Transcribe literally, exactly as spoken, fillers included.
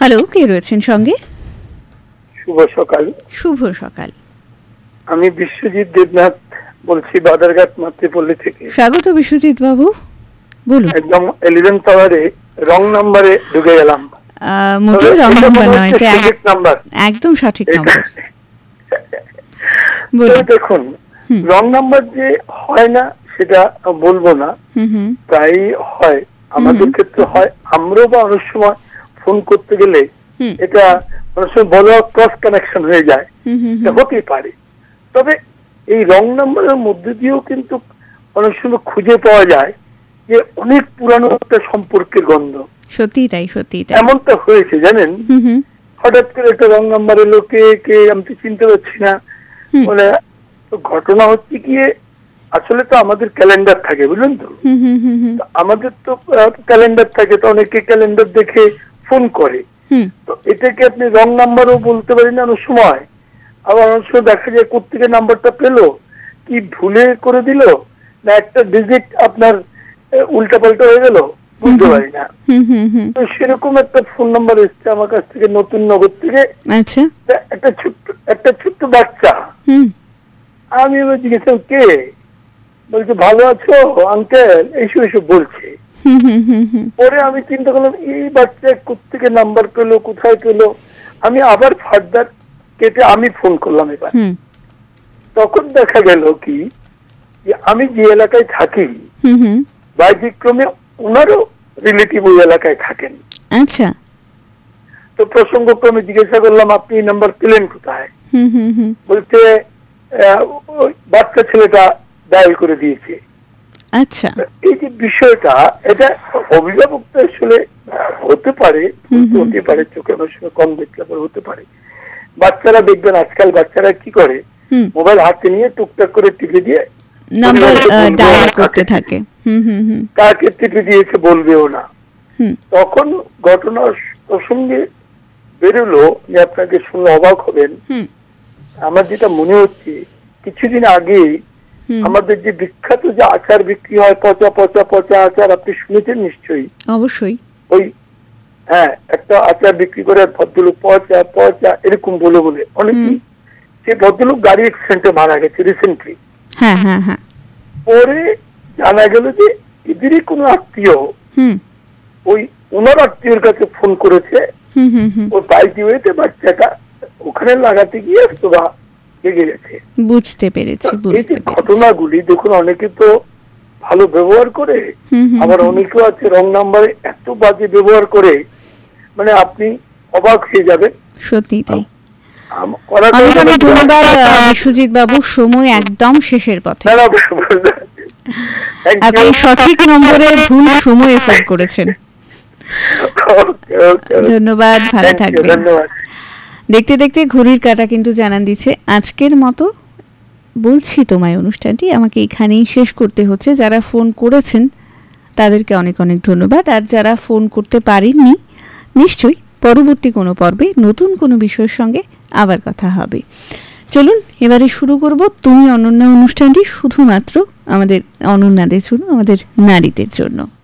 Hello, কে রয়েছেন সঙ্গে? শুভ সকাল। শুভ সকাল। আমি বিশ্বজিৎ দেবনাথ বলছি, বাদারঘাট মাতৃপল্লী থেকে। স্বাগত বিশ্বজিৎ বাবু, বলুন। একদম ইলেভেন্থ আওয়ারে রং নাম্বারে ঢুকে গেলাম। মোটেই রং নাম্বার নয়, এটা সঠিক নাম্বার, একদম সঠিক নাম্বার। দেখুন, রং নাম্বার যে হয় না সেটা বলবো না, প্রায় হয়, আমাদের ক্ষেত্রে হয়। আমরাও বা অনেক সময় ফোন করতে গেলে এটা অনেক সময় বড় ক্রস কানেকশন হয়ে যায়, হতেই পারে। তবে এই রং নাম্বারের মধ্যে দিয়েও কিন্তু অনেক সময় খুঁজে পাওয়া যায় যে অনেক পুরানো একটা সম্পর্কের গন্ধ। সত্যি তাই, সত্যি তাই। এমনটা হয়েছে জানেন, হঠাৎ করে একটা রং নাম্বার এলো, কে কে আমি তো চিনতে পারছি না। বলে ঘটনা হচ্ছে গিয়ে, আসলে তো আমাদের ক্যালেন্ডার থাকে, বুঝলেন তো, আমাদের তো ক্যালেন্ডার থাকে, তো অনেকে ক্যালেন্ডার দেখে ফোন করে। তো এটাকে আপনি রং নাম্বারও বলতে পারেন না অনেক সময়। আবার অনেক সময় দেখা যায় কোত্থেকে নাম্বারটা পেলো, কি ভুলে করে দিল, না একটা ডিজিট আপনার উল্টা পাল্টা হয়ে গেল, বুঝতে পারি না। তো সেরকম একটা ফোন নাম্বার এসছে আমার কাছ থেকে নতুন নগর থেকে। আচ্ছা, একটা ছোট্ট একটা ছোট্ট বাচ্চা। আমি এবার জিজ্ঞেস, কে? বলছে ভালো আছো আঙ্কেল, এইসব এইসব বলছে। পরে আমি চিন্তা করলাম, এই বাচ্চা কোত্থেকে নাম্বার পেলো, কোথায় পেলো। আমি আবার ফার্দার কেটে আমি ফোন করলাম। এবার তখন দেখা গেল কি, যে আমি যে এলাকায় থাকি ব্যতিক্রমে ওনারও রিলেটিভ ওই এলাকায় থাকেন। আচ্ছা। তো প্রসঙ্গক্রমে জিজ্ঞাসা করলাম, আপনি এই নাম্বার পেলেন কোথায়? বলছে বাচ্চা ছেলেটা ডায়াল করে দিয়েছে। আচ্ছা। এই যে বিষয়টা, এটা অভিভাবক তো আসলে হতে পারে, হতে পারে চোখে অনেক সময় কম দেখলে পরে হতে পারে। বাচ্চারা দেখবেন আজকাল বাচ্চারা কি করে, মোবাইল হাতে নিয়ে টুকটাক করে টিপে দিয়ে নাম্বার ডায়াল করতে থাকে, কাকে টিপে দিয়েছে বলবেও না। তখন ঘটনা প্রসঙ্গে বেরোলো যে আপনাকে শুনে অবাক হবেন। আমার যেটা মনে হচ্ছে, কিছুদিন আগে আমাদের যে বিখ্যাত যে আচার বিক্রি হয়, পচা পচা পচা আচার, আপনি শুনেছেন নিশ্চয়ই। অবশ্যই। ওই হ্যাঁ, একটা আচার বিক্রি করে ভদ্রলোক পচা পচা এরকম বলে বলে অনেকেই, সে ভদ্রলোক গাড়ি অ্যাক্সিডেন্টে মারা গেছে রিসেন্টলি। হ্যাঁ হ্যাঁ হ্যাঁ। পরে জানা গেল যে এদেরই কোনো আত্মীয় ওই ওনার আত্মীয়ের কাছে ফোন করেছে, ওই বাইকে হয়েছে বাচ্চাটা ওখানে লাগাতে গিয়ে তোরা লেগে গেছে। বুঝতে পেরেছি। এই যে ঘটনাগুলি দেখুন, অনেকে তো ভালো ব্যবহার করে, আবার অনেকেও আছে রং নাম্বারে এত বাজে ব্যবহার করে, মানে আপনি অবাক হয়ে যাবেন। সত্যি তাই। অনেক ধন্যবাদ বিশ্বজিৎ বাবু, সময় একদম শেষের পথে। আপনি সঠিক নম্বরে ভুল সময়ে ফোন করেছেন। ধন্যবাদ, ভালো থাকবেন। দেখতে দেখতে ঘড়ির কাঁটা কিন্তু জানান দিচ্ছে আজকের মতো বলছি তোমায় অনুষ্ঠানটি আমাকে এখানেই শেষ করতে হচ্ছে। যারা ফোন করেছেন তাদেরকে অনেক অনেক ধন্যবাদ। আর যারা ফোন করতে পারেননি, নিশ্চয়ই পরবর্তী কোনো পর্বে নতুন কোনো বিষয়ের সঙ্গে আবার কথা হবে। চলুন এবারে শুরু করব তুমি অনন্যা অনুষ্ঠানটি, শুধুমাত্র আমাদের অনন্যাদের জন্য, আমাদের নারীদের জন্য।